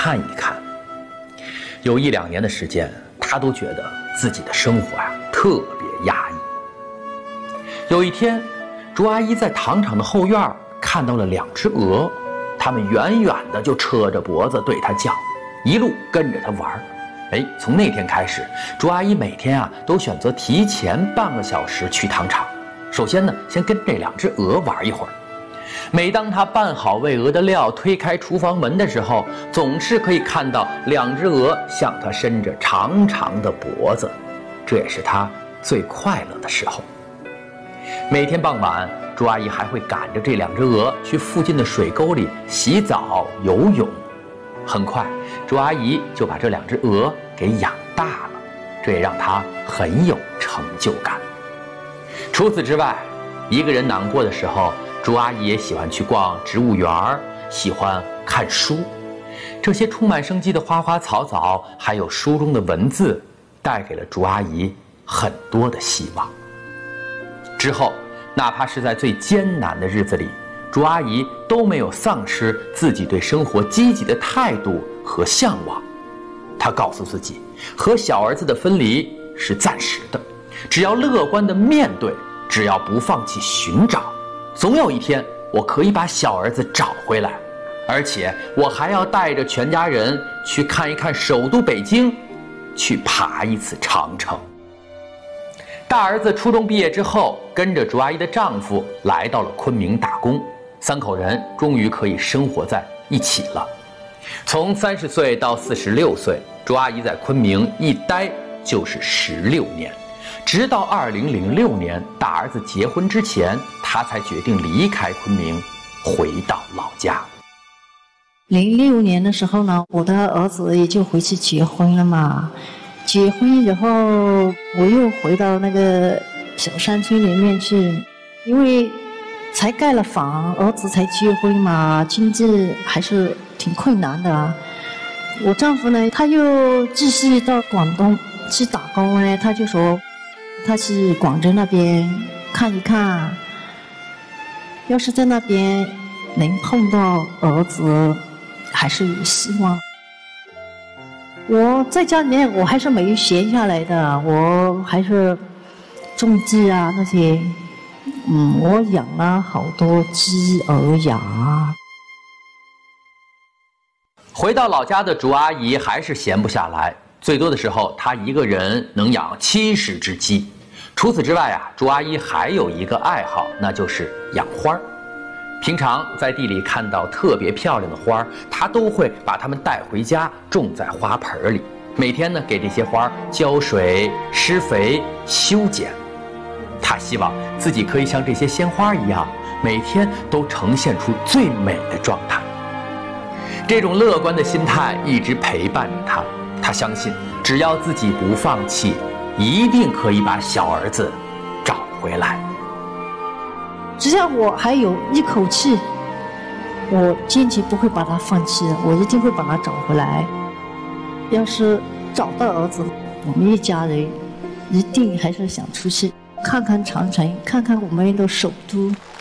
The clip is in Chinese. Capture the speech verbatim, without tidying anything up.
看一看。有一两年的时间，他都觉得自己的生活啊特别压抑。有一天，竹阿姨在糖厂的后院看到了两只鹅，它们远远的就扯着脖子对她叫，一路跟着她玩。哎，从那天开始，竹阿姨每天啊都选择提前半个小时去糖厂。首先呢，先跟这两只鹅玩一会儿。每当她拌好喂鹅的料，推开厨房门的时候，总是可以看到两只鹅向她伸着长长的脖子，这也是她最快乐的时候。每天傍晚，竹阿姨还会赶着这两只鹅去附近的水沟里洗澡游泳。很快，竹阿姨就把这两只鹅给养大了，这也让她很有成就感。除此之外，一个人难过的时候，竹阿姨也喜欢去逛植物园，喜欢看书。这些充满生机的花花草草，还有书中的文字，带给了竹阿姨很多的希望。之后，哪怕是在最艰难的日子里，竹阿姨都没有丧失自己对生活积极的态度和向往。她告诉自己，和小儿子的分离是暂时的，只要乐观地面对，只要不放弃寻找，总有一天我可以把小儿子找回来。而且我还要带着全家人去看一看首都北京，去爬一次长城。大儿子初中毕业之后，跟着竹阿姨的丈夫来到了昆明打工，三口人终于可以生活在一起了。从三十岁到四十六岁，竹阿姨在昆明一待就是十六年，直到二零零六年大儿子结婚之前，她才决定离开昆明，回到老家。 零六年的时候呢，我的儿子也就回去结婚了嘛。结婚以后，我又回到那个小山村里面去，因为才盖了房，儿子才结婚嘛，经济还是挺困难的。我丈夫呢，他又继续到广东去打工呢，他就说他去广州那边看一看，要是在那边能碰到儿子，还是有希望。我在家里面我还是没有闲下来的，我还是种地啊那些，嗯，我养了好多鸡鹅鸭。 回到老家的竹阿姨还是闲不下来，最多的时候她一个人能养七十只鸡。除此之外啊，竹阿姨还有一个爱好，那就是养花。平常在地里看到特别漂亮的花，她都会把它们带回家，种在花盆里。每天呢，给这些花浇水、施肥、修剪。她希望自己可以像这些鲜花一样，每天都呈现出最美的状态。这种乐观的心态一直陪伴着她。她相信，只要自己不放弃，一定可以把小儿子找回来。 只要我还有一口气，我坚决不会把他放弃的，我一定会把他找回来。要是找到儿子，我们一家人一定还是想出去看看长城，看看我们的首都。